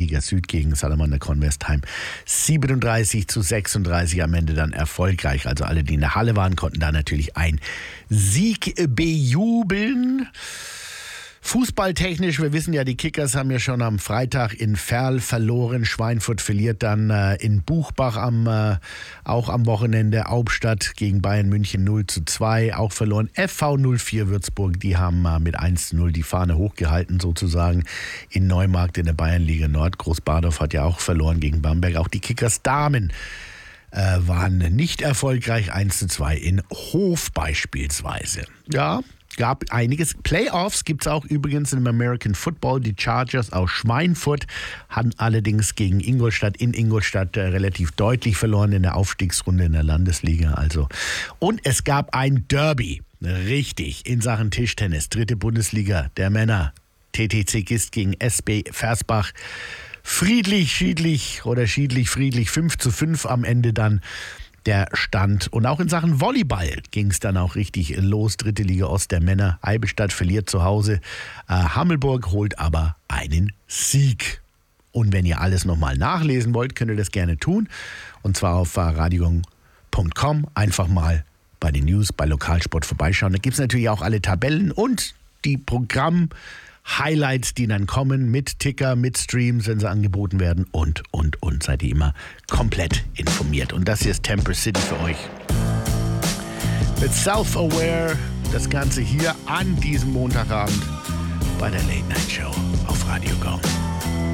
Liga Süd gegen Salamander Kornwestheim 37-36 am Ende dann erfolgreich. Also alle, die in der Halle waren, konnten da natürlich einen Sieg bejubeln. Fußballtechnisch, wir wissen ja, die Kickers haben ja schon am Freitag in Verl verloren. Schweinfurt verliert dann in Buchbach auch am Wochenende. Hauptstadt gegen Bayern München 0-2, auch verloren. FV 04 Würzburg, die haben mit 1-0 die Fahne hochgehalten sozusagen in Neumarkt in der Bayernliga Nord. Großbadorf hat ja auch verloren gegen Bamberg. Auch die Kickers Damen waren nicht erfolgreich, 1-2 in Hof beispielsweise. Ja, gab einiges. Playoffs gibt es auch übrigens im American Football. Die Chargers aus Schweinfurt haben allerdings gegen Ingolstadt in Ingolstadt relativ deutlich verloren in der Aufstiegsrunde in der Landesliga. Also. Und es gab ein Derby, richtig, in Sachen Tischtennis. 3. Bundesliga der Männer. TTC Gist gegen SB Versbach. Friedlich, 5-5 am Ende dann der Stand. Und auch in Sachen Volleyball ging es dann auch richtig los. 3. Liga Ost der Männer. Eibenstadt verliert zu Hause. Hammelburg holt aber einen Sieg. Und wenn ihr alles nochmal nachlesen wollt, könnt ihr das gerne tun. Und zwar auf radiogong.com. Einfach mal bei den News, bei Lokalsport vorbeischauen. Da gibt es natürlich auch alle Tabellen und die Programm-Highlights, die dann kommen mit Ticker, mit Streams, wenn sie angeboten werden und. Seid ihr immer komplett informiert. Und das hier ist Temper City für euch. Mit Self-Aware, das Ganze hier an diesem Montagabend bei der Late Night Show auf Radio Go.